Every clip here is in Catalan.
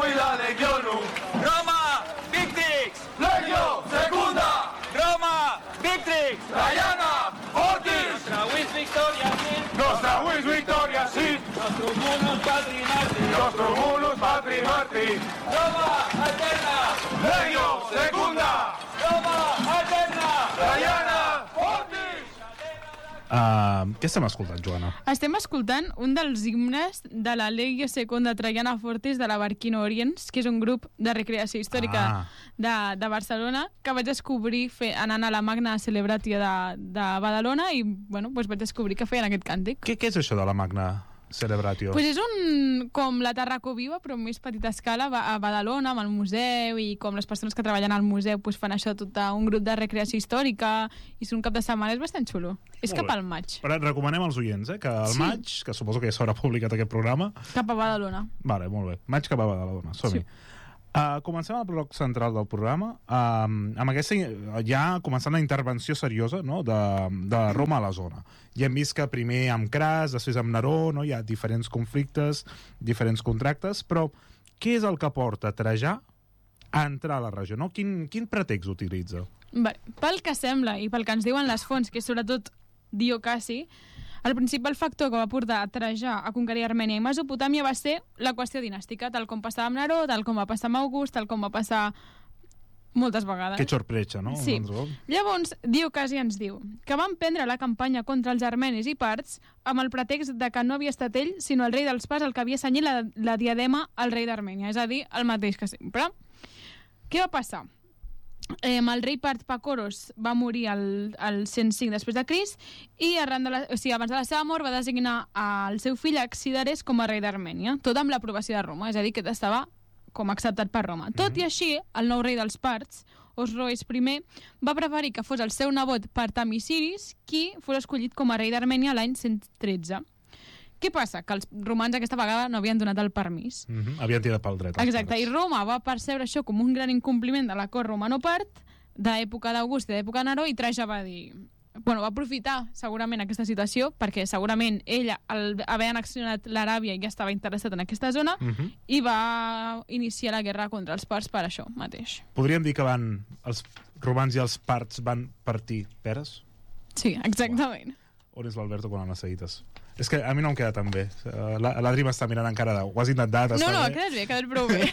guida Legionum. Roma, Victrix! Legio Secunda. Roma, Victrix! Traiana Fortis. Nostra vis victoria sit! Nostra vis victoria sit. Nostrum munus patri martis! Nostrum munus patri martis. Roma, eterna! Legio Secunda. Roma, eterna! Traiana Fortis. Què estem escoltant, Joana? Estem escoltant un dels himnes de la Legio Seconda Traiana Fortis de la Barquino Oriens, que és un grup de recreació històrica de Barcelona, que vaig descobrir anant a la Magna Celebratio de Badalona i bueno, doncs vaig descobrir que feien aquest càntic. Què és això de la Magna Celebratio? Pues és com la Tarraco Viva, però en més petita escala, a Badalona, amb el museu, i com les persones que treballen al museu pues, fan això tot un grup de recreació històrica, i és un cap de setmana, és bastant xulo. És cap al maig. Però recomanem als oients, que al maig, que suposo que ja s'haurà publicat aquest programa... Cap a Badalona. Vale, molt bé. Maig cap a Badalona, som-hi. Sí. Comencem el bloc central del programa amb aquesta, ja començant la intervenció seriosa, no? de Roma a la zona. Ja hem vist que primer amb Cras, després amb Neró, no? Hi ha diferents conflictes, diferents contractes, però què és el que porta Trajà a entrar a la regió? No? Quin pretext utilitza? Bé, pel que sembla i pel que ens diuen les fonts, que és sobretot Diocasi, el principal factor que va portar a Trajà a conquerir Armènia i Mesopotàmia va ser la qüestió dinàstica, tal com passava amb Neró, tal com va passar amb August, tal com va passar moltes vegades. Que sorpresa, no? Sí. Llavors, Diocasi ens diu que van prendre la campanya contra els armenis i parts amb el pretext de que no havia estat ell, sinó el rei dels parts el que havia senyit la diadema al rei d'Armènia, és a dir, el mateix que sempre. Què va passar? El rei part Pacoros va morir al 105 després de Crist i abans de la seva mort va designar el seu fill Axidares com a rei d'Armènia, tot amb l'aprovació de Roma, és a dir, que estava com acceptat per Roma. Tot i així, el nou rei dels parts, Osroes I, va preferir que fos el seu nebot Partamisiris qui fos escollit com a rei d'Armènia l'any 113. Què passa? Que els romans aquesta vegada no havien donat el permís. Havien tirat pel dret. Exacte, i Roma va percebre això com un gran incompliment de l'acord romano-part d'època d'August i d'època de Neró, i Trajà va dir... Bueno, va aprofitar segurament aquesta situació perquè segurament ell, al haver annexionat l'Aràbia, ja estava interessat en aquesta zona i va iniciar la guerra contra els parts per això mateix. Podríem dir que els romans i els parts van partir peres? Sí, exactament. On és l'Alberto quan les seguites? És que a mi no em queda tan bé. L'Adri m'està mirant encara de... Ho has intentat, està bé? No, ha quedat prou bé.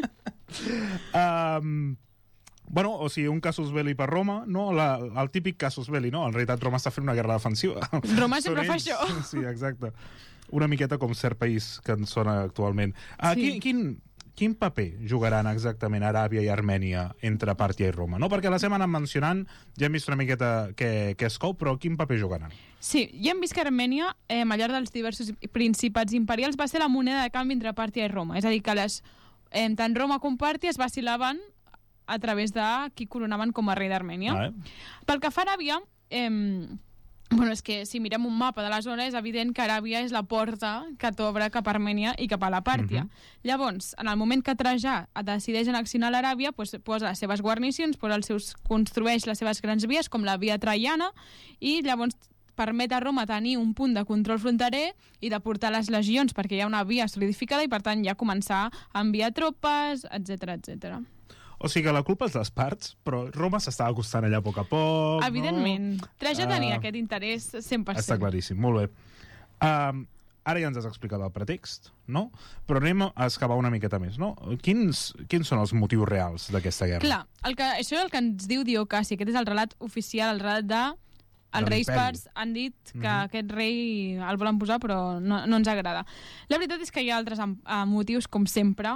Bueno, o sigui, un casus belli per Roma, no? El típic casus belli, no? En realitat Roma està fent una guerra defensiva. Roma sempre fa això. Sí, exacte. Una miqueta com cert país que ens sona actualment. Sí. Quin paper jugaran exactament Aràbia i Armènia entre Pàrtia i Roma? No? Perquè les hem anat mencionant, ja hem vist una miqueta què es cou, però quin paper jugaran? Sí, ja hem vist que Armènia, al llarg dels diversos principats imperials, va ser la moneda de canvi entre Pàrtia i Roma. És a dir, que tant Roma com Pàrtia es vacilaven a través de qui coronaven com a rei d'Armènia. Pel que fa a Aràbia... Bueno, és que si mirem un mapa de la zona és evident que Aràbia és la porta que t'obre cap a Armènia i cap a la Pàrtia. Llavors, en el moment que Trajà decideix annexionar l'Aràbia, doncs posa les seves guarnicions, construeix les seves grans vies, com la via Traiana, i llavors permet a Roma tenir un punt de control fronterer i de portar les legions, perquè hi ha una via solidificada i, per tant, ja començar a enviar tropes, etc. O sigui que la culpa és de les parts, però Roma s'estava acostant allà a poc a poc. Evidentment. No? Trajà tenia aquest interès 100%. Està claríssim, molt bé. Ara ja ens has explicat el pretext, no? Però anem a excavar una miqueta més, no? Quins són els motius reals d'aquesta guerra? Clar, això és el que ens diu Diocasi, aquest és el relat oficial, el relat de... Els reis parts han dit que aquest rei el volen posar, però no ens agrada. La veritat és que hi ha altres motius, com sempre.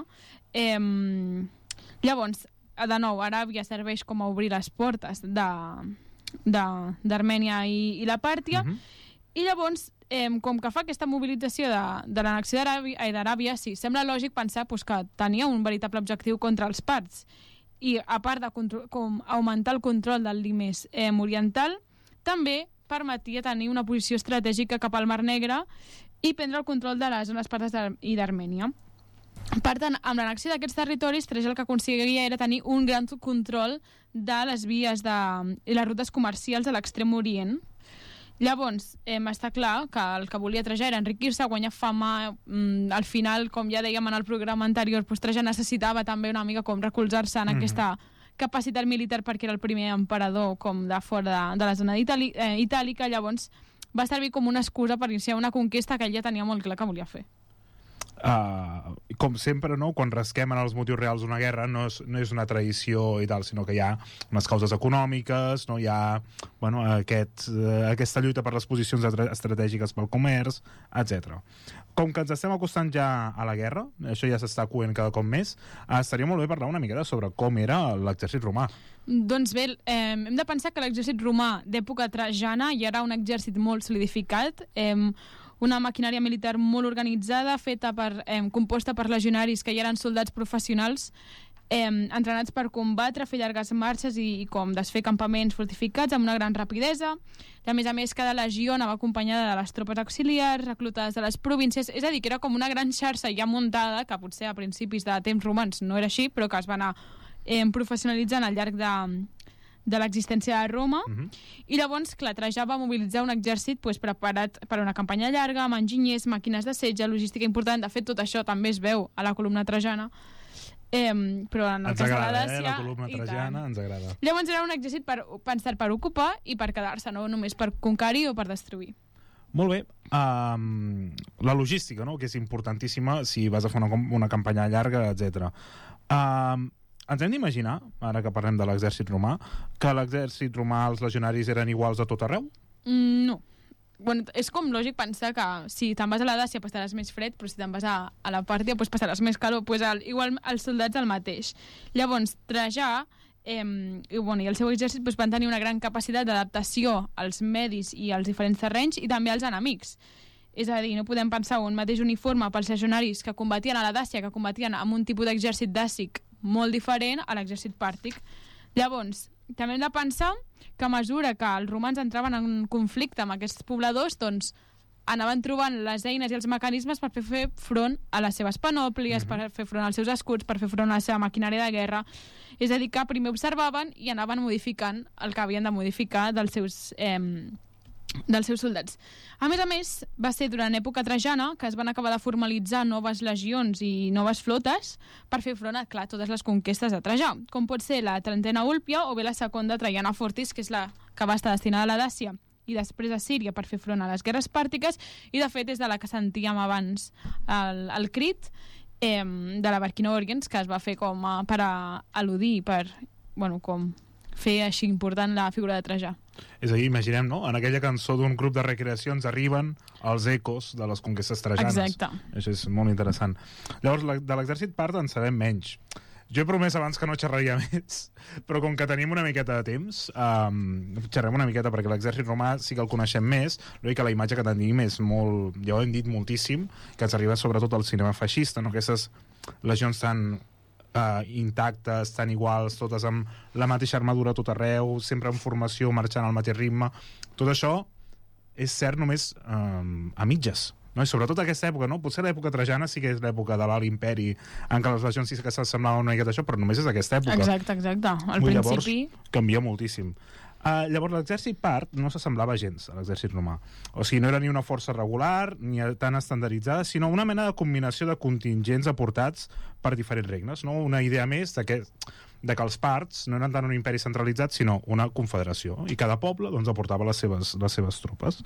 Llavors, de nou, Aràbia serveix com a obrir les portes d'Armènia i la Pàrtia, i llavors, com que fa aquesta mobilització de l'annexió d'Aràbia, sí, sembla lògic pensar que tenia un veritable objectiu contra els parts, i a part de augmentar el control del Limes oriental, també permetia tenir una posició estratègica cap al Mar Negre i prendre el control de les zones partes i d'Armènia. Per tant, amb l'annexió d'aquests territoris, Trajà el que aconseguia era tenir un gran control de les vies i les rutes comercials de l'extrem orient. Llavors, està clar que el que volia Trajà era enriquir-se, guanyar fama. Al final, com ja dèiem en el programa anterior, doncs Trajà necessitava també una mica com recolzar-se en aquesta capacitat militar perquè era el primer emperador com de fora de la zona itàlica. Llavors va servir com una excusa per iniciar una conquesta que ell ja tenia molt clar que volia fer. Com sempre, no? Quan rasquem en els motius reals d'una guerra no és una tradició i tal, sinó que hi ha unes causes econòmiques, no? Hi ha aquesta lluita per les posicions estratègiques pel comerç, etc. Com que ens estem acostant ja a la guerra, això ja s'està coent cada cop més, estaria molt bé parlar una miqueta sobre com era l'exèrcit romà. Doncs bé, hem de pensar que l'exèrcit romà d'època trajana ja era un exèrcit molt solidificat, una maquinària militar molt organitzada, composta per legionaris que ja eren soldats professionals, entrenats per combatre, fer llargues marxes i com desfer campaments fortificats amb una gran rapidesa. A més, cada legió anava acompanyada de les tropes auxiliars, reclutades de les províncies, és a dir, que era com una gran xarxa ja muntada, que potser a principis de temps romans no era així, però que es va anar professionalitzant al llarg de l'existència de Roma. I llavors, clar, Trajà va mobilitzar un exèrcit preparat per a una campanya llarga, amb enginyers, màquines de setge, logística important. De fet, tot això també es veu a la columna trajana. Però en el cas de la Dàcia... La columna trajana ens agrada. Llavors era un exèrcit pensat per ocupar i per quedar-se, no només per conquerir o per destruir. Molt bé. La logística, no? Que és importantíssima si vas a fer una campanya llarga, etc. Ens hem d'imaginar, ara que parlem de l'exèrcit romà, que l'exèrcit romà, els legionaris eren iguals a tot arreu? No. Bueno, és com lògic pensar que si te'n vas a la Dàcia passaràs més fred, però si te'n vas a la Pàrtia passaràs més calor. Igual els soldats el mateix. Llavors, Trajà i el seu exèrcit van tenir una gran capacitat d'adaptació als medis i als diferents terrenys i també als enemics. És a dir, no podem pensar un mateix uniforme pels legionaris que combatien a la Dàcia, que combatien amb un tipus d'exèrcit dàcic molt diferent a l'exèrcit pàrtic. Llavors, també hem de pensar que a mesura que els romans entraven en conflicte amb aquests pobladors, doncs anaven trobant les eines i els mecanismes per fer front a les seves panòplies, per fer front als seus escuts, per fer front a la seva maquinària de guerra. És a dir, que primer observaven i anaven modificant el que havien de modificar dels seus soldats. A més, va ser durant època trajana que es van acabar de formalitzar noves legions i noves flotes per fer front a, clar, totes les conquestes de Trajà, com pot ser la Trentena Úlpia o bé la Seconda Traiana Fortis, que és la que va estar destinada a la Dàcia i després a Síria per fer front a les guerres pàrtiques, i de fet és de la que sentíem abans el crit de la Vercingetorix, que es va fer com per al·ludir, per com fer així important la figura de Trajà. És a dir, imaginem, no? En aquella cançó d'un grup de recreació ens arriben els ecos de les conquestes trajanes. Exacte. Això és molt interessant. Llavors, de l'exèrcit part en sabem menys. Jo he promès abans que no xerraria més, però com que tenim una miqueta de temps, xerrem una miqueta, perquè l'exèrcit romà sí que el coneixem més, que la imatge que tenim és molt, ja ho hem dit moltíssim, que ens arriba sobretot al cinema feixista, no? Aquestes legions tan intactes, tan iguals, totes amb la mateixa armadura a tot arreu, sempre en formació, marxant al mateix ritme. Tot això és cert només a mitges, no? I sobretot aquesta època, no? Potser l'època trajana sí que és l'època de l'Alt Imperi, en què les legions sí que s'assemblaven una miqueta a això, però només és aquesta època. Exacte. Al principi... Llavors canvia moltíssim. Llavors l'exèrcit part no s'assemblava gens a l'exèrcit romà. O sigui, no era ni una força regular ni tan estandarditzada, sinó una mena de combinació de contingents aportats per diferents regnes, no? Una idea més de que els parts no eren tant un imperi centralitzat, sinó una confederació, i cada poble aportava les seves tropes.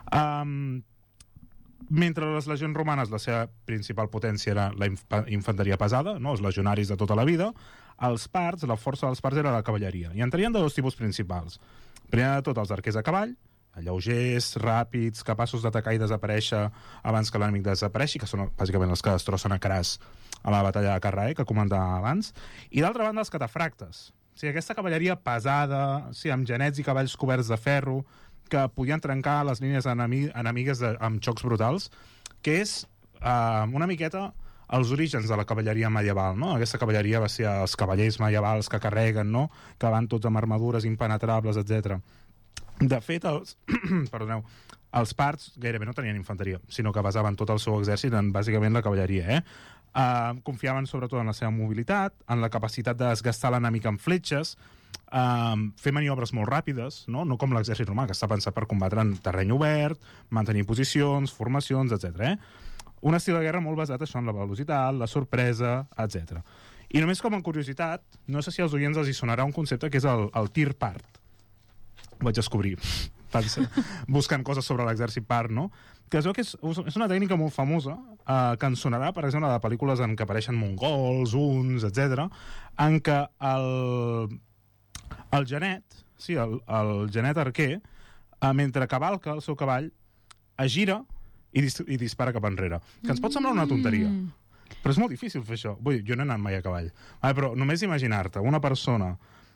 Mentre les legions romanes, la seva principal potència era la infanteria pesada, no? Els legionaris de tota la vida. Els parts, la força dels parts era la cavalleria, i entrarien de dos tipus principals. Primer de tot, els arquers a cavall, lleugers, ràpids, capaços d'atacar i desaparèixer abans que l'enemic desapareixi, que són bàsicament els que destrossen a Carràs a la batalla de Carrae, que comentàvem abans. I d'altra banda, els catafractes. O sigui, aquesta cavalleria pesada, amb genets i cavalls coberts de ferro, que podien trencar les línies enemigues amb xocs brutals, que és una miqueta els orígens de la cavalleria medieval, no? Aquesta cavalleria va ser els cavallers medievals que carreguen, no? Que van tots amb armadures impenetrables, etc. De fet, els parts gairebé no tenien infanteria, sinó que basaven tot el seu exèrcit en bàsicament la cavalleria, Confiaven sobretot en la seva mobilitat, en la capacitat de desgastar l'enemic amb fletxes, fer maniobres molt ràpides, no com l'exèrcit romà, que està pensat per combatre en terreny obert, mantenir posicions, formacions, etc. Un estil de guerra molt basat això en la velocitat, la sorpresa, etc. I només com a curiositat, no sé si als oients els hi sonarà un concepte que és el tir part. Ho vaig descobrir buscant coses sobre l'exèrcit part, no? Que es veu que és una tècnica molt famosa, que ens sonarà, per exemple, de pel·lícules en què apareixen mongols, huns, etc., en què el genet, sí, el genet arquer, mentre cavalca el seu cavall, es gira i dispara cap enrere. Que ens pot semblar una tonteria, però és molt difícil fer això. Vull dir, jo no he anat mai a cavall. Però només imaginar-te una persona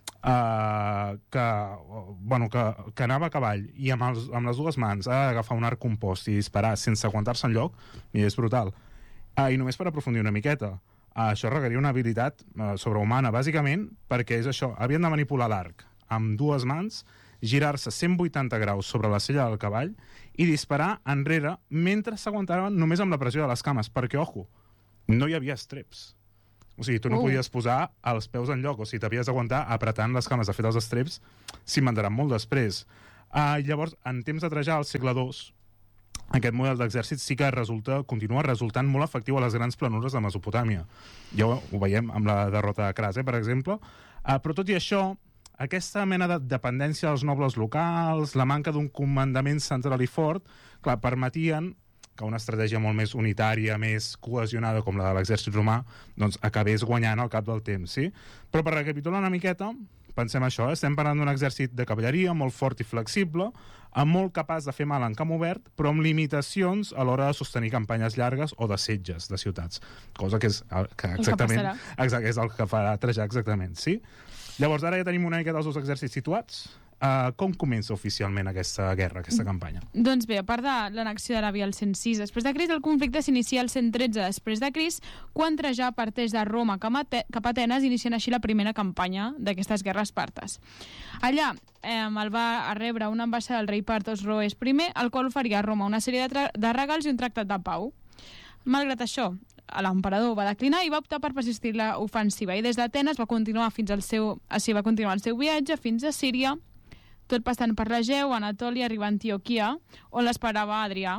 que anava a cavall i amb les dues mans ha d'agafar un arc compost i disparar sense aguantar-se enlloc, i és brutal. I només per aprofundir una miqueta, això requeria una habilitat sobrehumana, bàsicament perquè és això, havien de manipular l'arc amb dues mans, girar-se 180 graus sobre la sella del cavall i disparar enrere mentre s'aguantaven només amb la pressió de les cames, perquè, ojo, no hi havia estreps. O sigui, tu no podies posar els peus en lloc, o sigui, t'havies d'aguantar apretant les cames. De fet, els estreps s'inventaran molt després. Llavors, en temps de Trajà, al segle II, aquest model d'exèrcit sí que continua resultant molt efectiu a les grans planures de Mesopotàmia. Ja ho veiem amb la derrota de Cras, per exemple. Però tot i això, aquesta mena de dependència dels nobles locals, la manca d'un comandament central i fort, clar, permetien que una estratègia molt més unitària, més cohesionada com la de l'exèrcit romà, doncs acabés guanyant al cap del temps, sí? Però per recapitular una miqueta, pensem això, estem parlant d'un exèrcit de cavalleria molt fort i flexible, molt capaç de fer mal en camp obert, però amb limitacions a l'hora de sostenir campanyes llargues o de setges de ciutats, cosa que és exactament és el que farà Trajà exactament, sí? Llavors, ara ja tenim una mica dels dos exèrcits situats. Com comença oficialment aquesta guerra, aquesta campanya? Doncs bé, a part de l'annexió d'Aràbia al 106 després de Crist, el conflicte s'inicia al 113 després de Crist, quan Trajà parteix de Roma cap a Atenes, iniciant així la primera campanya d'aquestes guerres partes. Allà el va rebre una ambaixada del rei Partos Roes I, el qual oferia a Roma una sèrie de regals i un tractat de pau. Malgrat això, l'emperador va declinar i va optar per persistir l'ofensiva, i des d'Atenes va continuar el seu viatge fins a Síria, tot passant per l'Egeu, Anatòlia, arriba a Antioquia, on l'esperava Adrià,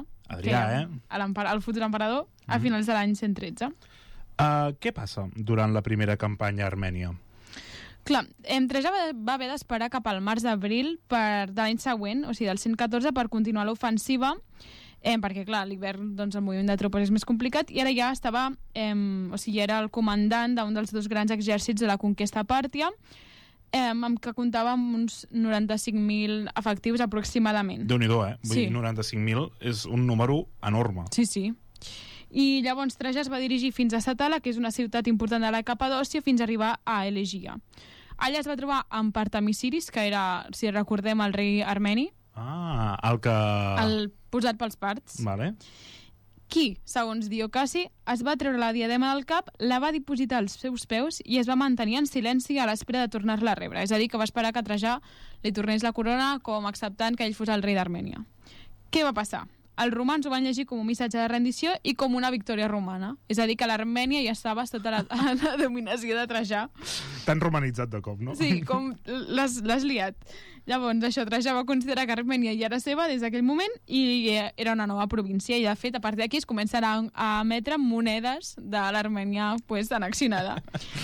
el futur emperador, a finals de l'any 113. Què passa durant la primera campanya armènia? Clar, Trajà va haver d'esperar cap al març-abril de l'any següent, o sigui, del 114, per continuar l'ofensiva, perquè, clar, l'hivern, doncs, el moviment de tropes és més complicat, i ara ja estava, era el comandant d'un dels dos grans exèrcits de la conquesta pàrtia, amb què comptava amb uns 95.000 efectius aproximadament. Déu-n'hi-do, Vull dir, 95.000 és un número enorme. Sí, sí. I llavors Trajà es va dirigir fins a Satala, que és una ciutat important de la Capadòcia, fins a arribar a Elegia. Allà es va trobar amb Partamisiris, que era, si recordem, el rei armeni. El que... El posat pels parts. Vale. Qui, segons Diocaci, es va treure la diadema del cap, la va dipositar als seus peus i es va mantenir en silenci a l'espera de tornar-la a rebre. És a dir, que va esperar que Trajà li tornés la corona com acceptant que ell fos el rei d'Armènia. Què va passar? Els romans ho van llegir com un missatge de rendició i com una victòria romana. És a dir, que l'Armènia ja estava sota la dominació de Trajà. Tan romanitzat de cop, no? Sí, com l'has liat. Llavors, això, Trajà va considerar que Armènia ja era seva des d'aquell moment i era una nova província. I, de fet, a partir d'aquí es comencen a emetre monedes de l'Armènia annexionada.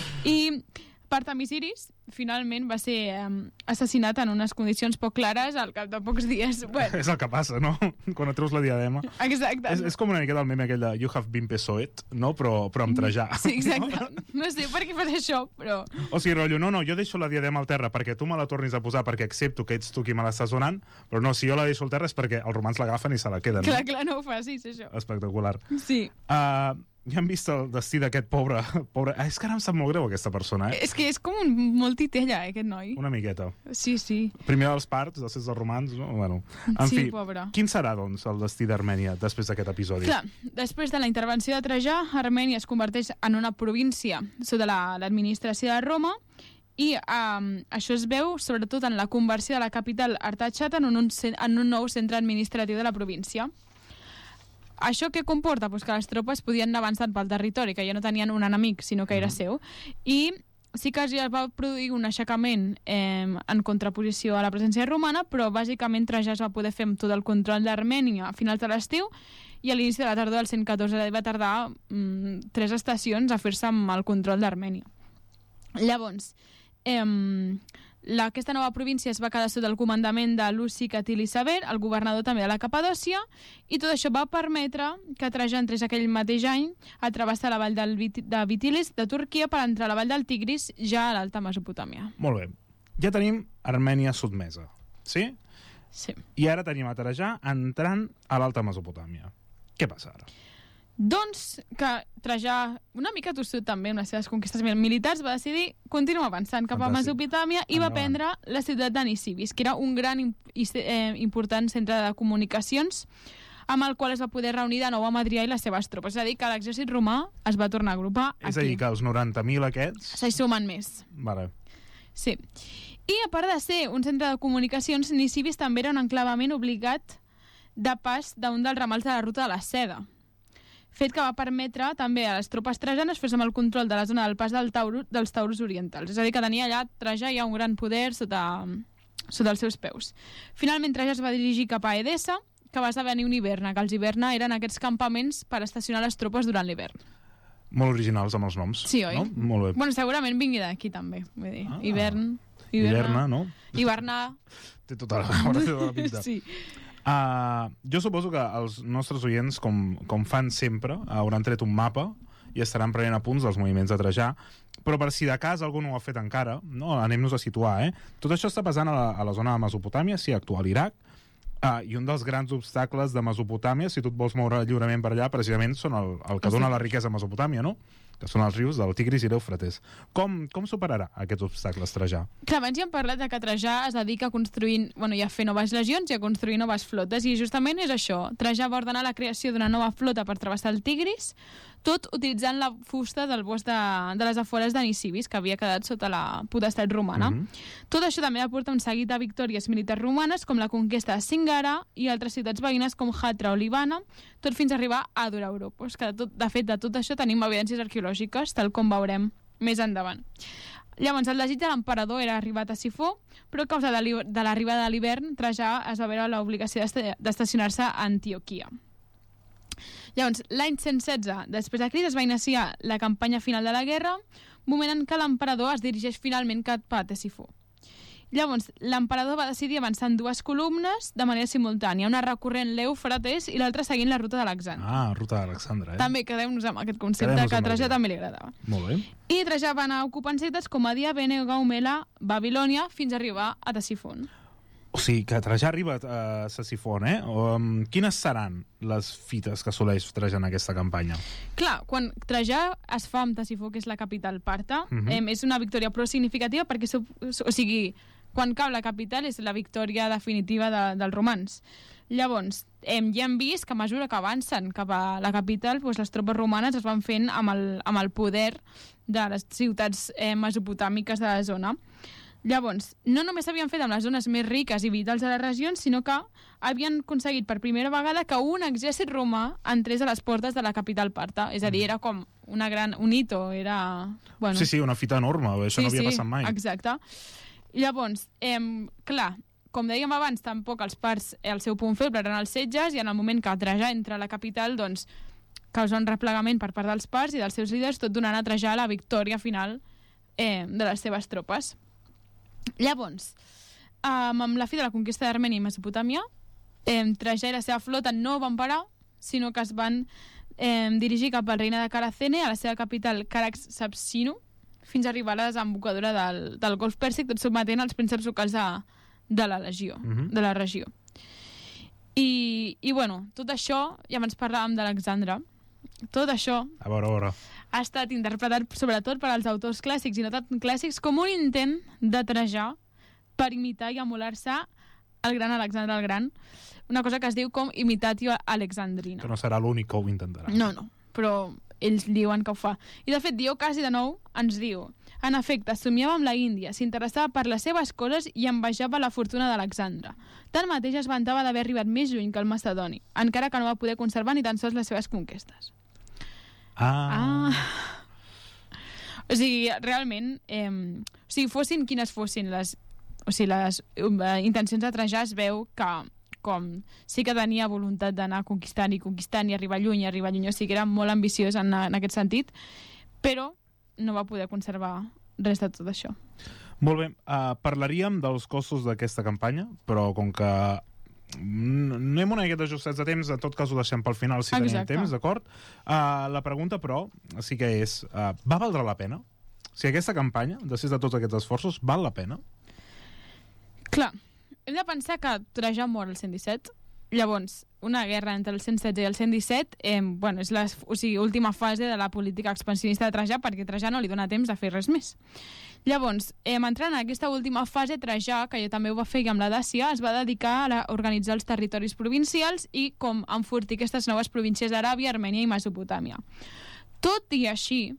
I Partamisiris, finalment, va ser assassinat en unes condicions poc clares al cap de pocs dies. Bueno. És el que passa, no? Quan et treus la diadema. Exacte. És com una miqueta el meme aquell de You have been Pesoet, no? Però amb Trajà. Sí, exacte. No sé per què fas això, però... O sigui, rotllo, no, jo deixo la diadema al terra perquè tu me la tornis a posar perquè accepto que ets tu qui me l'estàs donant, però no, si jo la deixo al terra és perquè els romans l'agafen i se la queden. Clar, no ho facis, això. Espectacular. Sí. Ja hem vist el destí d'aquest pobre... És que ara em sap molt greu aquesta persona, És que és com molt titella, aquest noi. Una miqueta. Sí, sí. Primer dels parts, després dels romans, no? Bueno, en fi, pobre. Quin serà, doncs, el destí d'Armènia després d'aquest episodi? Clar, després de la intervenció de Trajà, Armènia es converteix en una província sota l'administració de Roma i això es veu sobretot en la conversió de la capital Artachat en un nou centre administratiu de la província. Això què comporta? Pues que les tropes podien anar avançant pel territori, que ja no tenien un enemic, sinó que era seu. I sí que ja va produir un aixecament en contraposició a la presència romana, però bàsicament Trajà es va poder fer amb tot el control d'Armènia a finals de l'estiu i a l'inici de la tardor del 114 va tardar 3 estacions a fer-se amb el control d'Armènia. Llavors, aquesta nova província es va quedar sota el comandament de Luci Catili Sever, el governador també de la Capadòcia, i tot això va permetre que Trajà entrés aquell mateix any a travessar la vall de Vitilis de Turquia per entrar a la vall del Tigris ja a l'Alta Mesopotàmia. Molt bé. Ja tenim Armènia sotmesa, sí? Sí. I ara tenim a Trajà entrant a l'Alta Mesopotàmia. Què passa ara? Doncs que Trajà, una mica tossut també amb les seves conquestes militars, va decidir continuar avançant cap a Mesopotàmia i va prendre la ciutat de Nisibis, que era un gran important centre de comunicacions amb el qual es va poder reunir de nou amb Adrià i les seves tropes. És a dir, que l'exèrcit romà es va tornar a agrupar aquí. És a dir, que els 90.000 aquests... S'hi sumen més. Vale. Sí. I a part de ser un centre de comunicacions, Nisibis també era un enclavament obligat de pas d'un dels ramals de la ruta de la seda, fet que va permetre també a les tropes trajanes fer-se amb el control de la zona del pas dels Taurus orientals. És a dir, que tenia allà Trajà ja un gran poder sota els seus peus. Finalment, Trajà es va dirigir cap a Edessa, que va esdevenir un hiverna, que els hiverna eren aquests campaments per estacionar les tropes durant l'hivern. Molt originals amb els noms. Sí, oi? No? Molt bé. Bueno, segurament vingui d'aquí també. Vull dir, Hiverna, no? Hivernar. Té tota la pinta. Sí. Jo suposo que els nostres oients, com fan sempre, hauran tret un mapa i estaran prenent apunts dels moviments de Trajà, però per si de cas algú no ho ha fet encara, no? Anem-nos a situar, Tot això està passant a la zona de Mesopotàmia, sí, actual Iraq, i un dels grans obstacles de Mesopotàmia, si tu et vols moure lliurement per allà, precisament són el que dona la riquesa a Mesopotàmia, no? Que són els rius del Tigris i l'Eufrates. Com superarà aquests obstacles Trajà? Clar, abans ja hem parlat de que Trajà es dedica a construir, i a fer noves legions i a construir noves flotes, i justament és això. Trajà va ordenar la creació d'una nova flota per travessar el Tigris, tot utilitzant la fusta del bosc de les afores de Nisibis, que havia quedat sota la potestat romana. Tot això també va portar un seguit de victòries militars romanes, com la conquesta de Singara i altres ciutats veïnes com Hatra o Libana, tot fins a arribar a Dura-Europos, que de fet de tot això tenim evidències arqueològiques, tal com veurem més endavant. Llavors, el desig de l'emperador era arribar a Sifó, però a causa de l'arribada de l'hivern, Trajà es va veure l'obligació d'estacionar-se a Antioquia. Llavors, l'any 116 després de Crist es va iniciar la campanya final de la guerra, moment en què l'emperador es dirigeix finalment cap a Ctesifó. Llavors, l'emperador va decidir avançar en 2 columnes de manera simultània, una recorrent l'Eufrates i l'altra seguint la ruta d'Alexandre. Ruta d'Alexandre, També quedem-nos amb aquest concepte que a Trajà també li agradava. Molt bé. I Trajà va anar ocupant ciutats com Adia, Bene, Gaumela, Babilònia, fins a arribar a Ctesifont. O sigui, que Trajà arriba a Ctesifont, Quines seran les fites que assoleix Trajà en aquesta campanya? Clar, quan Trajà es fa amb Ctesifó, que és la capital parta, és una victòria prou significativa perquè, quan cau la capital és la victòria definitiva dels romans. Llavors, ja hem vist que a mesura que avancen cap a la capital, les tropes romanes es van fent amb el poder de les ciutats mesopotàmiques de la zona. Llavors, no només s'havien fet amb les zones més riques i vitals de les regions, sinó que havien aconseguit per primera vegada que un exèrcit romà entrés a les portes de la capital parta. És a dir, era com un hito, era... Sí, una fita enorme, això no havia passat mai. Exacte. Llavors, clar, com dèiem abans, tampoc els parts, el seu punt feble eren els setges, i en el moment que Trajà entra a la capital, doncs, causa un replegament per part dels parts i dels seus líders, tot donant a Trajà la victòria final de les seves tropes. Llavors, amb la fi de la conquesta d'Armènia i Mesopotàmia, Trajà i la seva flota no van parar, sinó que es van dirigir cap al regne de Caracene, a la seva capital Carax-Sapsinu, fins a arribar a la desembocadura del Golf Pèrsic, tot sotmetent els prínceps locals de la regió. I tot això, ja abans parlàvem d'Alexandre, tot això a veure. Ha estat interpretat sobretot per als autors clàssics i no tan clàssics com un intent de Trajà per imitar i emular-se el gran Alexandre el Gran, una cosa que es diu com imitatio alexandrina. Que no serà l'únic que ho intentarà. No, però ells diuen que ho fa. I de fet, Diocasi de nou ens diu: en efecte, somiava amb la Índia, s'interessava per les seves coses i envejava la fortuna d'Alexandre. Tanmateix es vantava d'haver arribat més lluny que el macedoni, encara que no va poder conservar ni tan sols les seves conquestes. O sigui, realment, fossin quines fossin les intencions de Trajà, es veu que com sí que tenia voluntat d'anar conquistant i arribar lluny, o sigui que era molt ambiciós en aquest sentit, però no va poder conservar res de tot això. Molt bé, parlaríem dels costos d'aquesta campanya, però com que no hem una miqueta ajustats de temps, en tot cas ho deixem pel final si tenim temps, d'acord? La pregunta, però, sí que és, va valdre la pena? O sigui, aquesta campanya, després de tots aquests esforços, val la pena? Clar, hem de pensar que Trajà mor el 117, llavors, una guerra entre el 116 i el 117 és l'última fase de la política expansionista de Trajà, perquè Trajà no li dona temps de fer res més. Llavors, entrant en aquesta última fase, Trajà, que també ho va fer amb la Dàcia, es va dedicar a organitzar els territoris provincials i com enfortir aquestes noves províncies d'Aràbia, Armènia i Mesopotàmia. Tot i així,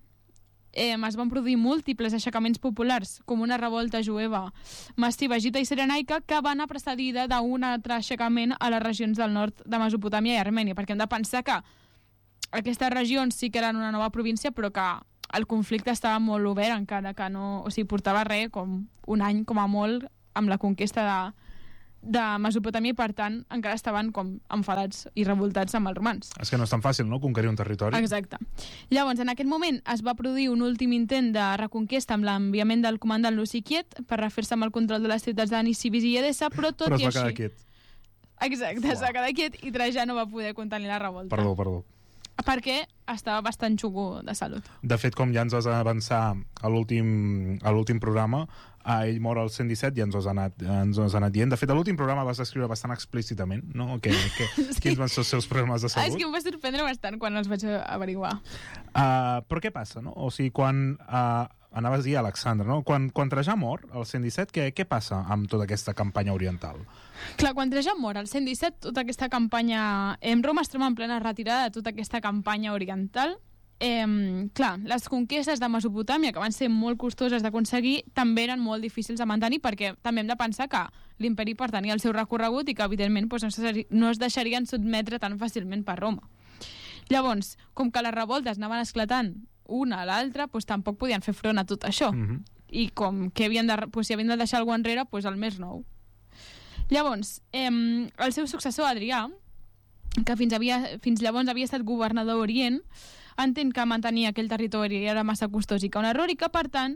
es van produir múltiples aixecaments populars, com una revolta jueva massiva, egipta i cirenaica, que va anar precedida d'un altre aixecament a les regions del nord de Mesopotàmia i Armènia, perquè hem de pensar que aquestes regions sí que eren una nova província, però que el conflicte estava molt obert, encara que no... O sigui, portava res, com un any, com a molt, amb la conquesta de Mesopotàmia, i per tant encara estaven com enfadats i revoltats amb els romans. És que no és tan fàcil, no?, conquerir un territori. Exacte. Llavors, en aquest moment es va produir un últim intent de reconquesta amb l'enviament del comandant Luci Quiet per refer-se amb el control de les ciutats de Nisibis i Edessa, però tot i així... Però es va quedar quiet. Exacte, es va quedar quiet i Trajà no va poder contenir la revolta. Perdó. Perquè estava bastant xugo de salut. De fet, com ja ens vas avançar a l'últim programa, ell mor al 117 i ens ho has anat dient. De fet, a l'últim programa vas escriure bastant explícitament, no? Quins van ser els seus problemes de salut. És que em va sorprendre bastant quan els vaig averiguar. Però què passa, no? O sigui, quan... anaves a dir Alexandre, no? Quan Trajà mor, al 117, què passa amb tota aquesta campanya oriental? Clar, quan Trajà mor, al 117, tota aquesta campanya... Roma es troba en plena retirada de tota aquesta campanya oriental. Clar, les conquestes de Mesopotàmia, que van ser molt costoses d'aconseguir, també eren molt difícils de mantenir, perquè també hem de pensar que l'imperi pertanyia al seu recorregut i que, evidentment, no es deixarien sotmetre tan fàcilment per Roma. Llavors, com que les revoltes anaven esclatant una a l'altra, tampoc podien fer front a tot això. I com que si havien de deixar alguna enrere, el més nou. Llavors, el seu successor, Adrià, que fins llavors havia estat governador d'Orient, entén que mantenir aquell territori era massa costós i que un error, i que, per tant,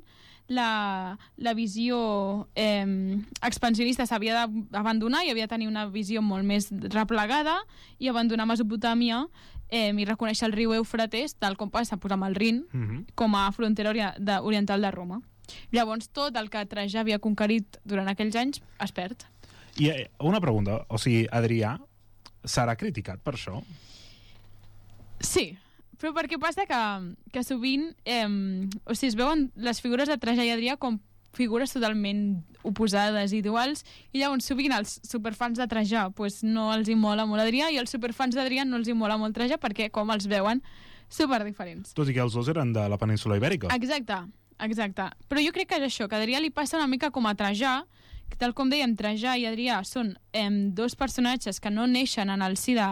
la visió expansionista s'havia d'abandonar i havia de tenir una visió molt més replegada i abandonar Mesopotàmia i reconèixer el riu Eufrates, tal com passa amb el Rin, com a frontera oriental de Roma. Llavors, tot el que Trajà havia conquerit durant aquells anys es perd. I una pregunta, o sigui, Adrià serà criticat per això? Sí, però perquè passa que sovint es veuen les figures de Trajà i Adrià com figures totalment oposades i duals, i llavors sovint els superfans de Trajà no els hi mola molt Adrià i els superfans d'Adrià no els hi mola molt Trajà perquè com els veuen superdiferents. Tot i que els dos eren de la península Ibèrica. Exacte. Però jo crec que és això, que a Adrià li passa una mica com a Trajà, que tal com dèiem, Trajà i Adrià són dos personatges que no neixen en el si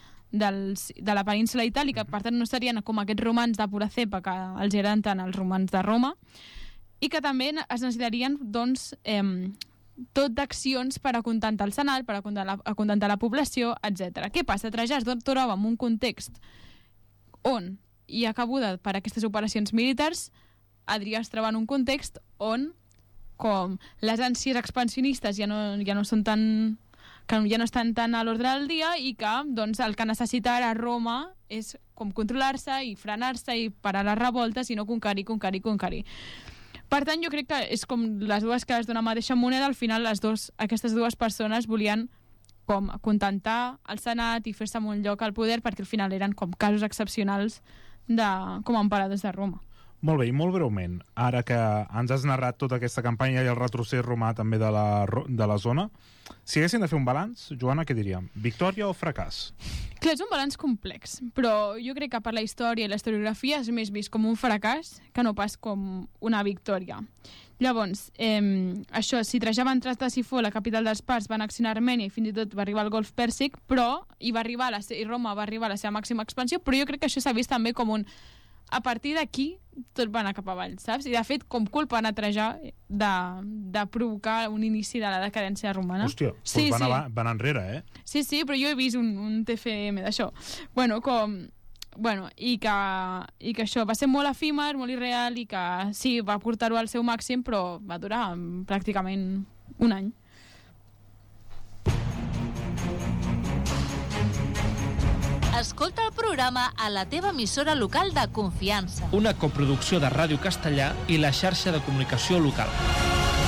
de la península itàlica, per tant no serien com aquests romans de pura cepa que els eren tant els romans de Roma, i que també es necessitarien tot d'accions per acontentar el senat, per acontentar la població, etc. Què passa? Trajà es troba en un context on hi ha cabuda per a aquestes operacions militars. Adrià es troba en un context on com les ànsies expansionistes ja no són tan, que ja no estan tan a l'ordre del dia, i que el que necessita ara Roma és com controlar-se i frenar-se i parar les revoltes i no conquerir. Per tant, jo crec que és com les dues cares d'una mateixa moneda. Al final, aquestes dues persones volien com acontentar el senat i fer-se un lloc al poder, perquè al final eren com casos excepcionals com a emperadors de Roma. Molt bé, i molt breument, ara que ens has narrat tota aquesta campanya i el retrocés romà també de la zona, si haguessin de fer un balanç, Joana, què diríem? Victòria o fracàs? Clar, és un balanç complex, però jo crec que per la història i la historiografia és més vist com un fracàs que no pas com una victòria. Llavors, això, si Trajà va entrar a Sifó, la capital dels parts, va annexionar Armènia i fins i tot va arribar al Golf Pèrsic, però i Roma va arribar a la seva màxima expansió, però jo crec que això s'ha vist també com un a partir d'aquí tot va anar cap avall, saps? I de fet, com culpen a Trajà de provocar un inici de la decadència romana. Hòstia, sí, doncs van enrere, eh? Sí, però jo he vist un TFM d'això. I que això va ser molt efímer, molt irreal, i que sí, va portar-ho al seu màxim, però va durar pràcticament un any. Escolta el programa a la teva emissora local de confiança. Una coproducció de Ràdio Castellà i la xarxa de comunicació local.